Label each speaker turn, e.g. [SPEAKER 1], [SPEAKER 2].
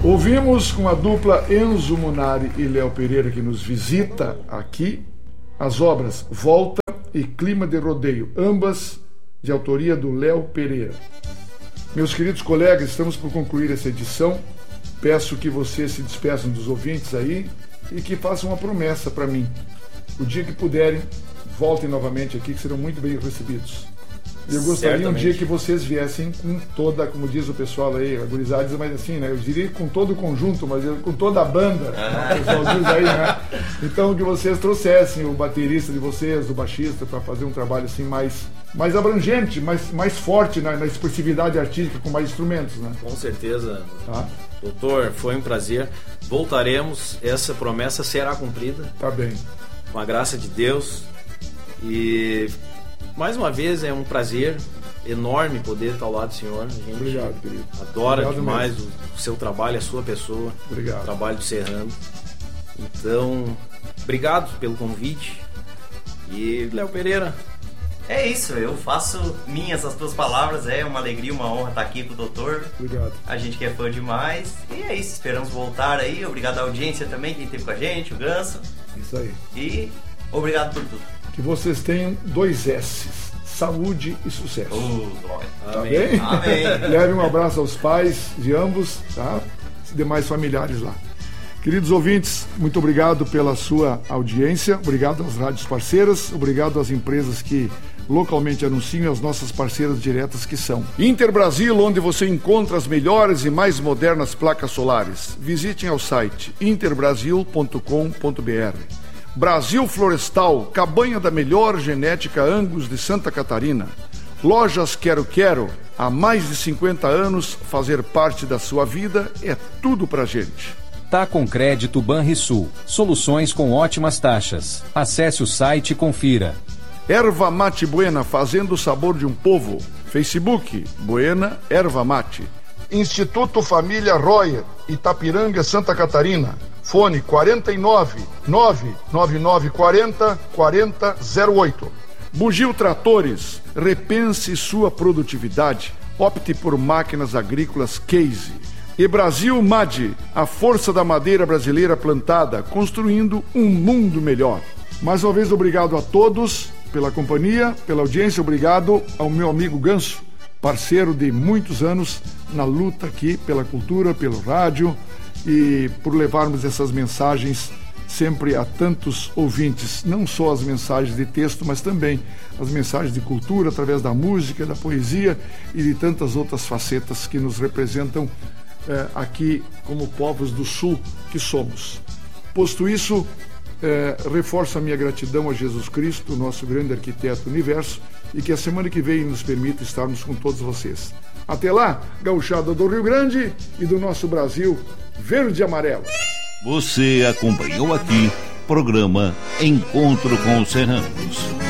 [SPEAKER 1] Ouvimos com a dupla Enzo Munari e Léo Pereira, que nos visita aqui, as obras Volta e Clima de Rodeio, ambas de autoria do Léo Pereira. Meus queridos colegas, estamos por concluir essa edição. Peço que vocês se despeçam dos ouvintes aí e que façam uma promessa para mim. O dia que puderem, voltem novamente aqui, que serão muito bem recebidos. Eu gostaria um dia que vocês viessem com toda, como diz o pessoal aí, a gurizada diz, mas assim, né? Eu diria com todo o conjunto, mas com toda a banda, o pessoal diz aí, né? Então que vocês trouxessem o baterista de vocês, o baixista, para fazer um trabalho assim mais abrangente, mais forte na expressividade artística, com mais instrumentos, né?
[SPEAKER 2] Com certeza.
[SPEAKER 1] Tá?
[SPEAKER 2] Doutor, foi um prazer. Voltaremos, essa promessa será cumprida.
[SPEAKER 1] Tá bem.
[SPEAKER 2] Com a graça de Deus. E mais uma vez é um prazer enorme poder estar ao lado do senhor. A gente
[SPEAKER 1] Obrigado, querido.
[SPEAKER 2] adora
[SPEAKER 1] Obrigado
[SPEAKER 2] demais o seu trabalho, a sua pessoa.
[SPEAKER 1] Obrigado.
[SPEAKER 2] O trabalho do Serrano. Então, obrigado pelo convite. E Léo Pereira.
[SPEAKER 3] É isso, eu faço minhas as tuas palavras, é uma alegria, uma honra estar aqui com o doutor.
[SPEAKER 1] Obrigado.
[SPEAKER 3] A gente que é fã demais. E é isso, esperamos voltar aí. Obrigado à audiência também, quem esteve com a gente, o Ganso.
[SPEAKER 1] Isso aí.
[SPEAKER 3] E obrigado por tudo.
[SPEAKER 1] Que vocês tenham 2 S's, saúde e sucesso. Tá
[SPEAKER 2] Amém.
[SPEAKER 1] bem?
[SPEAKER 3] Amém.
[SPEAKER 1] Leve um abraço aos pais de ambos, tá? Os demais familiares lá. Queridos ouvintes, muito obrigado pela sua audiência, obrigado às rádios parceiras, obrigado às empresas que localmente anunciam e às nossas parceiras diretas que são Interbrasil, onde você encontra as melhores e mais modernas placas solares. Visitem ao site interbrasil.com.br. Brasil Florestal, cabanha da melhor genética Angus de Santa Catarina. Lojas Quero Quero, há mais de 50 anos, fazer parte da sua vida é tudo pra gente.
[SPEAKER 4] Tá com crédito Banrisul, soluções com ótimas taxas. Acesse o site e confira.
[SPEAKER 1] Erva Mate Buena, fazendo o sabor de um povo. Facebook, Buena Erva Mate. Instituto Família Royer, Itapiranga, Santa Catarina. Fone 49 99940 4008. Bugio Tratores, repense sua produtividade. Opte por máquinas agrícolas Case. E Brasil MAD, a força da madeira brasileira plantada, construindo um mundo melhor. Mais uma vez, obrigado a todos pela companhia, pela audiência. Obrigado ao meu amigo Ganso, parceiro de muitos anos na luta aqui pela cultura, pelo rádio e por levarmos essas mensagens sempre a tantos ouvintes, não só as mensagens de texto, mas também as mensagens de cultura através da música, da poesia e de tantas outras facetas que nos representam aqui como povos do Sul que somos. Posto isso, reforço a minha gratidão a Jesus Cristo, nosso grande arquiteto do universo, e que a semana que vem nos permita estarmos com todos vocês. Até lá, gauchada do Rio Grande e do nosso Brasil verde e amarelo.
[SPEAKER 5] Você acompanhou aqui programa Encontro com os Serranos.